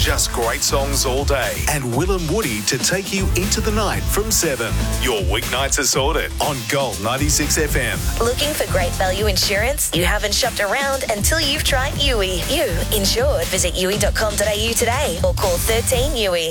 Just great songs all day. And Will and Woody to take you into the night from 7. Your weeknights are sorted on Gold 96 FM. Looking for great value insurance? You haven't shopped around until you've tried Yui. You insured. Visit yui.com.au today or call 13 Yui.